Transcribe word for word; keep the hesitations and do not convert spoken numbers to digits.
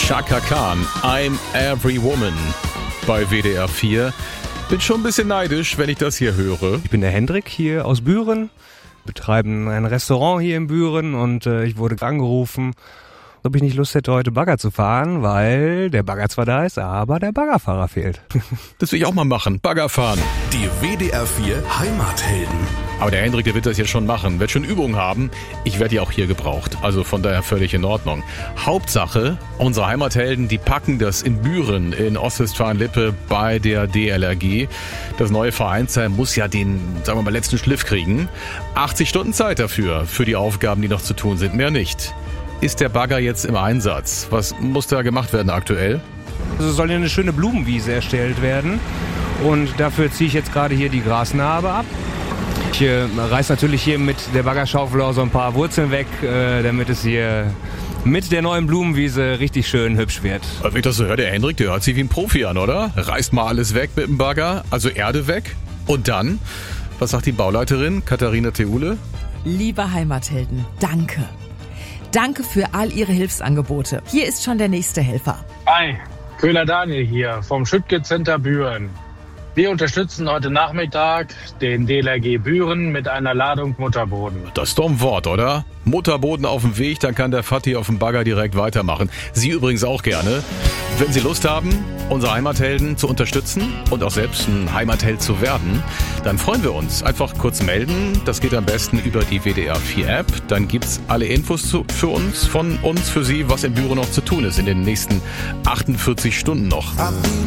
Chaka Khan, I'm Every Woman bei W D R vier. Bin schon ein bisschen neidisch, wenn ich das hier höre. Ich bin der Hendrik hier aus Büren, betreiben ein Restaurant hier in Büren und äh, ich wurde angerufen, ob ich nicht Lust hätte, heute Bagger zu fahren, weil der Bagger zwar da ist, aber der Baggerfahrer fehlt. Das will ich auch mal machen, Bagger fahren. Die W D R vier Heimathelden. Aber der Hendrik, der wird das jetzt schon machen, wird schon Übungen haben. Ich werde ja auch hier gebraucht, also von daher völlig in Ordnung. Hauptsache, unsere Heimathelden, die packen das in Büren in Ostwestfalen-Lippe bei der D L R G. Das neue Vereinsheim muss ja den, sagen wir mal, letzten Schliff kriegen. achtzig Stunden Zeit dafür, für die Aufgaben, die noch zu tun sind, mehr nicht. Ist der Bagger jetzt im Einsatz? Was muss da gemacht werden aktuell? Also soll hier eine schöne Blumenwiese erstellt werden und dafür ziehe ich jetzt gerade hier die Grasnarbe ab. Ich äh, reiß natürlich hier mit der Baggerschaufel auch so ein paar Wurzeln weg, äh, damit es hier mit der neuen Blumenwiese richtig schön hübsch wird. Wenn ich das so höre, der Hendrik, der hört sich wie ein Profi an, oder? Reißt mal alles weg mit dem Bagger, also Erde weg. Und dann, was sagt die Bauleiterin Katharina Theule? Liebe Heimathelden, danke. Danke für all Ihre Hilfsangebote. Hier ist schon der nächste Helfer. Hi, Köhler Daniel hier vom Schüttke Center Büren. Wir unterstützen heute Nachmittag den D L R G Büren mit einer Ladung Mutterboden. Das ist doch ein Wort, oder? Mutterboden auf dem Weg, dann kann der Vati auf dem Bagger direkt weitermachen. Sie übrigens auch gerne. Wenn Sie Lust haben, unsere Heimathelden zu unterstützen und auch selbst ein Heimatheld zu werden, dann freuen wir uns. Einfach kurz melden. Das geht am besten über die W D R vier App. Dann gibt's alle Infos zu, für uns, von uns, für Sie, was in Büren noch zu tun ist in den nächsten achtundvierzig Stunden noch.